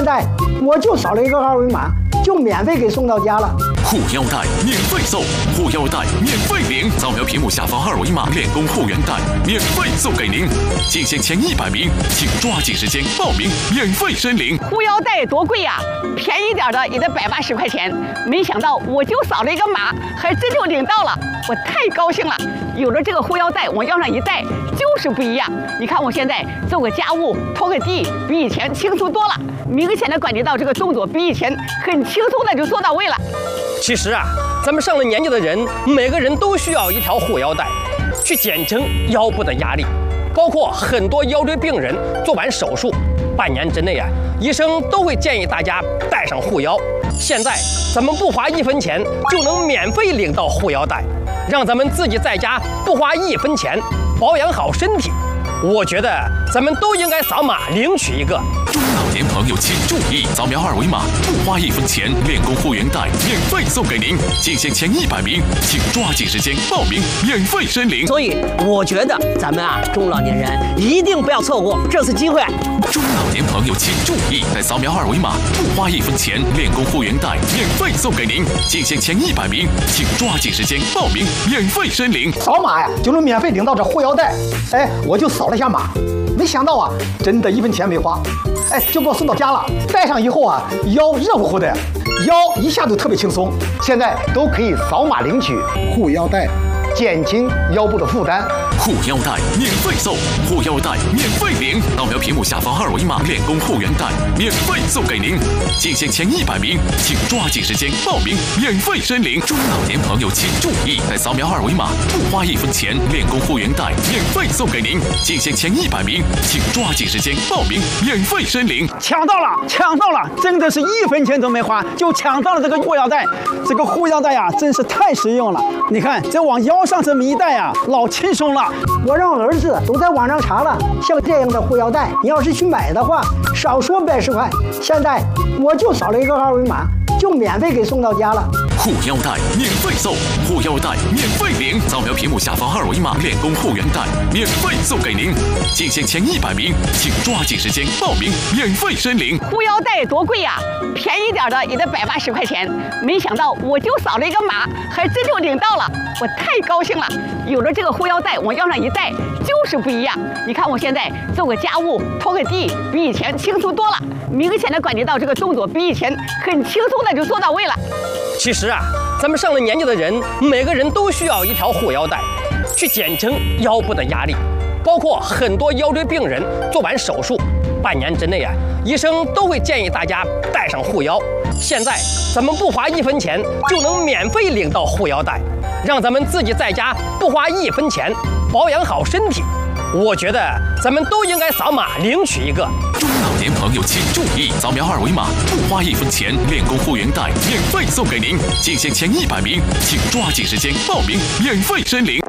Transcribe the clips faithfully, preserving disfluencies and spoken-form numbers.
在我就扫了一个二维码，就免费给送到家了。 护腰带免费送，护腰带免费领，扫描屏幕下方二维码，练功护腰带免费送给您。进线前一百名，请抓紧时间报名，免费申领。 护腰带多贵呀、啊，便宜点的也得百八十块钱。没想到我就扫了一个码，还真就领到了，我太高兴了。有了这个护腰带，往腰上一戴，就是不一样。你看我现在做个家务、拖个地，比以前轻松多了。明显的感觉到这个动作比以前很轻松的就做到位了。 其实啊，咱们上了年纪的人，每个人都需要一条护腰带，去减轻腰部的压力。包括很多腰椎病人做完手术，半年之内啊，医生都会建议大家带上护腰。现在咱们不花一分钱就能免费领到护腰带，让咱们自己在家不花一分钱保养好身体。我觉得咱们都应该扫码领取一个。 中老年朋友请注意，扫描二维码，不花一分钱，练功护腰带免费送给您。进线前一百名，请抓紧时间报名，免费申领。 所以我觉得咱们啊，中老年人一定不要错过这次机会。 中老年朋友请注意，在扫描二维码，不花一分钱，练功护腰带免费送给您。进线前一百名，请抓紧时间报名，免费申领。 扫码呀，就能免费领到这护腰带。哎，我就扫了一下码，没想到啊，真的一分钱没花，哎，就给我送到家了。戴上以后啊，腰热乎乎的，腰一下就特别轻松。现在都可以扫码领取护腰带，减轻腰部的负担。 护腰带免费送，护腰带免费领，扫描屏幕下方二维码，练功护腰带免费送给您。进线前一百名，请抓紧时间报名，免费申领。中老年朋友请注意，在扫描二维码，不花一分钱，练功护腰带免费送给您。进线前一百名，请抓紧时间报名，免费申领。 抢到了，抢到了，真的是一分钱都没花就抢到了这个护腰带。这个护腰带呀、啊，真是太实用了。你看，这往腰上这么一戴呀、啊，老轻松了。 我让儿子都在网上查了，像这样的护腰带，你要是去买的话，少说百十块。现在我就扫了一个二维码，就免费给送到家了。 护腰带免费送，护腰带免费领，扫描屏幕下方二维码，练功护腰带免费送给您。进线前一百名，请抓紧时间报名，免费申领。 护腰带多贵呀、啊，便宜点的也得百八十块钱。没想到我就扫了一个码，还真就领到了，我太高兴了。有了这个护腰带，往腰上一戴，就是不一样。你看我现在做个家务、拖个地，比以前轻松多了。明显的感觉到这个动作比以前很轻松的就做到位了。 其实啊，咱们上了年纪的人，每个人都需要一条护腰带，去减轻腰部的压力。包括很多腰椎病人做完手术，半年之内啊，医生都会建议大家带上护腰。现在咱们不花一分钱就能免费领到护腰带，让咱们自己在家不花一分钱保养好身体。我觉得咱们都应该扫码领取一个。 中老年朋友请注意，扫描二维码，不花一分钱，练功护腰带免费送给您。进线前一百名，请抓紧时间报名，免费申领。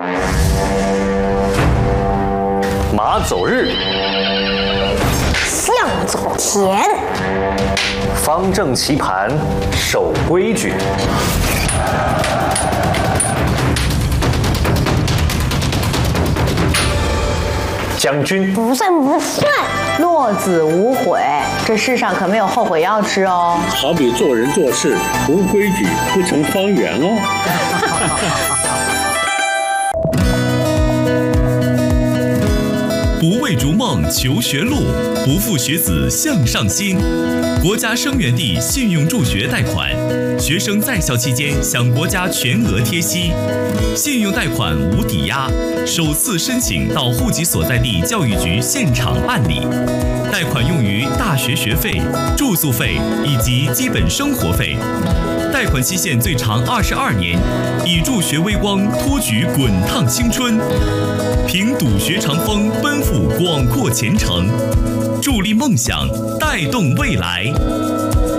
马走日， 向左田， 方正棋盘，守规矩。将军不算不算。 落子无悔，这世上可没有后悔药吃哦。 好比做人做事无规矩，不成方圆哦。 不为逐梦求学路，不负学子向上心。国家生源地信用助学贷款，学生在校期间享国家全额贴息，信用贷款无抵押，首次申请到户籍所在地教育局现场办理。贷款用于大学学费、住宿费以及基本生活费。贷款期限最长二十二年，以助学微光托举滚烫青春，凭笃学长风奔赴广阔前程，助力梦想，带动未来。